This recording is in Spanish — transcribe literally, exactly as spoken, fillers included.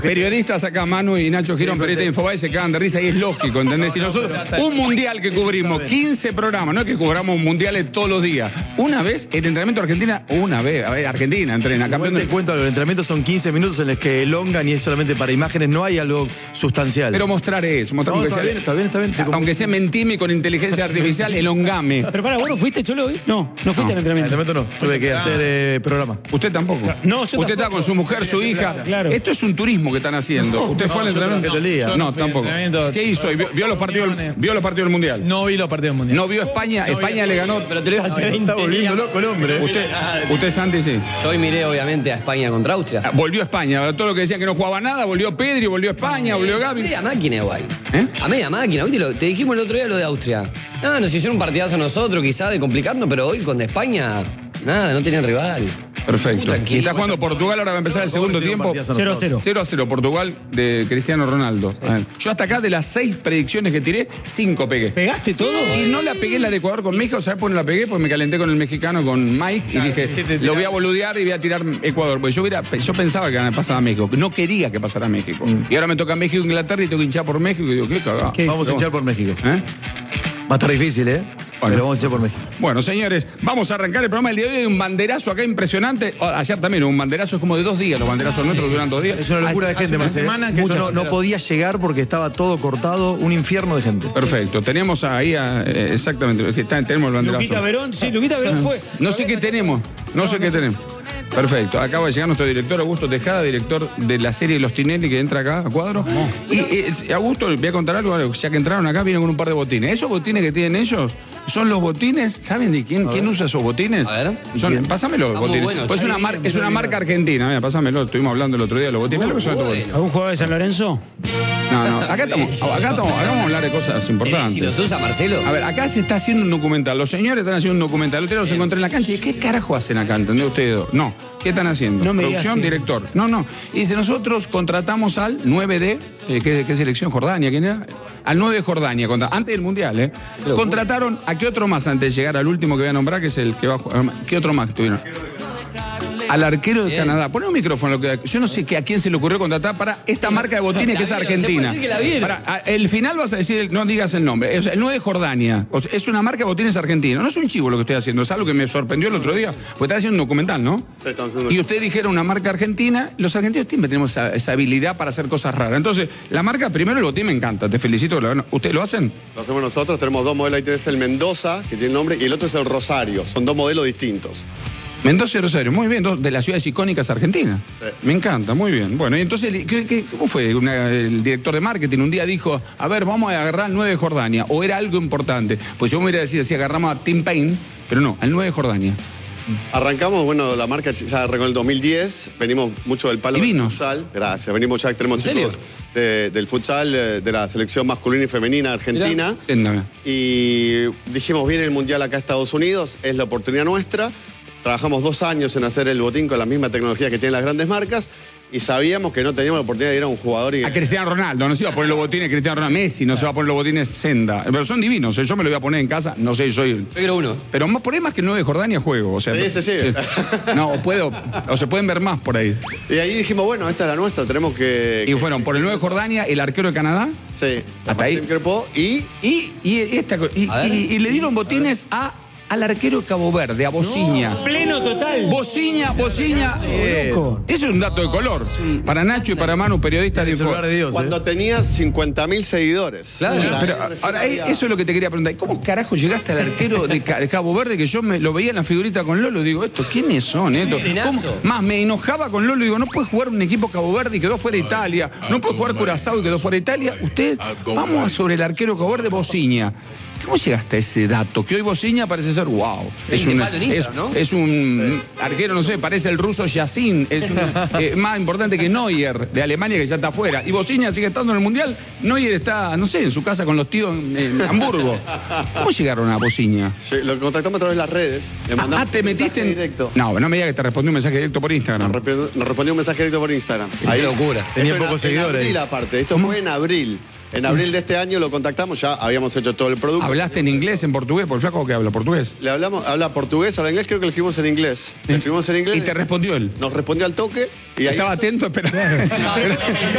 Periodistas acá, Manu y Nacho Girón, periodistas de Infobae, se cagan de risa y es lógico, ¿entendés? Si nosotros, un mundial que cubrimos, quince programas, no es que cobramos mundiales todos los días. Una vez, el entrenamiento de Argentina, una vez, a ver, Argentina entrena. Campeón te cuento, los entrenamientos son quince minutos en los que elongan y es solamente para imágenes, no hay algo sustancial. Pero mostrar eso, mostrar no, que está sea, bien, está bien, está bien. Aunque sea mentime con inteligencia artificial, elongame. Pero para, ¿vos no fuiste, Cholo, hoy? No, no fuiste No. al entrenamiento. El entrenamiento no, tuve que hacer eh, programa. Usted tampoco. No, yo Usted tampoco. está con su mujer, su hija. Claro. Esto es un turismo que están haciendo. ¿Usted fue al entrenamiento? todo el día. No, no, tampoco. ¿Qué hizo hoy? ¿Vio, vio los partidos, ¿Vio los partidos del Mundial? No vi los partidos del Mundial. ¿No vio España? No España vi- le ganó. Pero te lo iba a hacer Está veinte volviendo loco el hombre. Usted, usted Santi, sí. Yo hoy miré, obviamente, a España contra Austria. Ah, Volvió a España. Todo lo que decían que no jugaba nada, volvió Pedri, volvió a España, volvió Gaby. Media máquina igual. ¿Eh? A media máquina. ¿Viste lo- te dijimos el otro día lo de Austria. Ah, nos hicieron un partidazo a nosotros, quizá de complicarnos, pero hoy con España, nada, no tenían rival. Perfecto. Tranquilo. Y está jugando Portugal, ahora va a empezar el segundo tiempo. cero a cero. cero a cero Portugal de Cristiano Ronaldo. A ver, yo hasta acá de las seis predicciones que tiré, cinco pegué. ¿Pegaste todo? Y no la pegué la de Ecuador con México, ¿sabes por qué no la pegué? Porque me calenté con el mexicano, con Mike, y dije, lo voy a boludear y voy a tirar Ecuador. Porque yo, hubiera, yo pensaba que pasaba a México, no quería que pasara a México. Y ahora me toca México, Inglaterra y tengo que hinchar por México y digo, qué cagada. ¿Qué? Vamos a hinchar por México. ¿Eh? Va a estar difícil, ¿eh? Bueno. Pero vamos a hinchar por México. Bueno, señores, vamos a arrancar el programa del día de hoy. Hay un banderazo acá impresionante. Oh, ayer también, un banderazo es como de dos días. Los banderazos nuestros duran dos días. Es una locura de Hace gente, una más, ¿eh? semana que Yo mucha no, no bandera. podía llegar porque estaba todo cortado, un infierno de gente. Perfecto. Tenemos ahí, a, eh, exactamente, está- tenemos el banderazo. Luquita Verón, sí, Luquita Verón fue. No sé qué tenemos, no sé qué tenemos. Perfecto, acaba de llegar nuestro director Augusto Tejada, director de la serie Los Tinelli, que entra acá a cuadro. Y eh, Augusto, voy a contar algo, ya que entraron acá, vienen con un par de botines. ¿Esos botines que tienen ellos son los botines? ¿Saben de quién, quién usa esos botines? A ver. Son, pásamelo, Está muy botines. bueno, Pues es está una, mar- bien, es una muy marca argentina, mira, pásamelo, estuvimos hablando el otro día de los botines. Mirá lo que son estos botines. ¿Algún jugador de San Lorenzo? No, no, acá estamos, acá estamos, acá vamos a hablar de cosas importantes. Si los usa Marcelo. A ver, acá se está haciendo un documental. Los señores están haciendo un documental. El otro día los encontré en la cancha y ¿qué carajo hacen acá? ¿Entendés ustedes dos? No. ¿Qué están haciendo? No me Producción, digas que- director. No, no. Y dice, nosotros contratamos al nueve de, eh, ¿qué, qué selección? Jordania, ¿quién era? Al nueve de Jordania, contra- antes del Mundial, ¿eh? Contrataron a qué otro más antes de llegar al último que voy a nombrar, que es el que va a jugar. ¿Qué otro más tuvieron? Al arquero de Bien. Canadá. Poné un micrófono. Que, yo no sé que a quién se le ocurrió contratar para esta marca de botines que es La vieron, argentina. se puede decir que la vieron. Para, a- el final vas a decir, no digas el nombre. Es el nueve de Jordania. O sea, es una marca de botines argentina. No es un chivo lo que estoy haciendo. Es algo que me sorprendió el otro día. Porque estaba haciendo un documental, ¿no? Y usted dijeron una marca argentina. Los argentinos siempre tenemos esa, esa habilidad para hacer cosas raras. Entonces, la marca, primero el botín me encanta. Te felicito. la- ¿Ustedes lo hacen? Lo hacemos nosotros, tenemos dos modelos, ahí tenés el Mendoza, que tiene nombre, y el otro es el Rosario, son dos modelos distintos. Mendoza y Rosario, muy bien, dos de las ciudades icónicas argentinas. Sí. Me encanta, muy bien. Bueno, y entonces, ¿qué, qué- cómo fue? Una- el director de marketing un día dijo, a ver, vamos a agarrar al nueve de Jordania, o era algo importante. Pues yo me hubiera decidido si agarramos a Tim Payne, pero no, al nueve de Jordania. Arrancamos, bueno, la marca ya arrancó en el dos mil diez, venimos mucho del palo Divinos. del futsal, gracias, venimos ya, tenemos ¿En serio? chicos de- del futsal, eh, de la selección masculina y femenina argentina. Entiéndame. Y dijimos, viene el Mundial acá a Estados Unidos, es la oportunidad nuestra. Trabajamos dos años en hacer el botín con la misma tecnología que tienen las grandes marcas y sabíamos que no teníamos la oportunidad de ir a un jugador y... A Cristiano Ronaldo, no se iba a poner los botines Cristiano Ronaldo. Messi no se va a poner los botines Senda. Pero son divinos, ¿eh? Yo me lo voy a poner en casa, no sé, soy el... Yo quiero uno. Pero más, por ahí más que el nueve de Jordania juego. O sea, Sí, sí, sí. No, o puedo, o se pueden ver más por ahí. Y ahí dijimos, bueno, esta es la nuestra, tenemos que... Y fueron por el nueve de Jordania, el arquero de Canadá. Sí, Hasta ahí. Maxim Crepó y... Y, y, esta, co- y, A ver. y- y le dieron botines a, al arquero de Cabo Verde, a Bociña. Pleno total. Bociña, Bociña. Loco. Eso es un dato de color. Para Nacho y para Manu, periodistas de El celular de Info. Dios, Cuando ¿eh? tenía cincuenta mil seguidores. Claro. O sea, Pero él recién ahora, eh, había- eso es lo que te quería preguntar. ¿Cómo carajo llegaste al arquero de, Ca- de Cabo Verde? Que yo me lo veía en la figurita con Lolo. Digo, ¿estos quiénes son? Esto? Trenazo. ¿Cómo? Más, me enojaba con Lolo. Digo, no puede jugar un equipo Cabo Verde y quedó fuera de Italia. No puede jugar Curazao y quedó fuera de Italia. Usted, vamos a sobre el arquero Cabo Verde, Bociña. ¿Cómo llegaste a ese dato? Que hoy Bociña parece ser, wow. Es, veinte un- palos en es, Instagram, ¿no? es un arquero, no sé, parece el ruso Yacine. Es un- eh, más importante que Neuer de Alemania, que ya está afuera. Y Bociña sigue estando en el Mundial. Neuer está, no sé, en su casa con los tíos en, en Hamburgo. ¿Cómo llegaron a Bociña? Sí, lo contactamos a través de las redes. Le Ah, mandamos ah, te un mensaje metiste en... directo. No, no me digas que te respondió un mensaje directo por Instagram. Nos respondió, nos respondió un mensaje directo por Instagram. Qué locura. Tenía Esto en- pocos en seguidores abril, ahí. aparte. Esto fue en abril. En abril de este año lo contactamos, ya habíamos hecho todo el producto. ¿Hablaste en inglés, en portugués? ¿Por el flaco que habla portugués? Le hablamos, habla portugués, habla inglés, creo que le escribimos en inglés. Le escribimos en inglés. Y te respondió él. Nos respondió al toque y ahí Estaba atento, pero...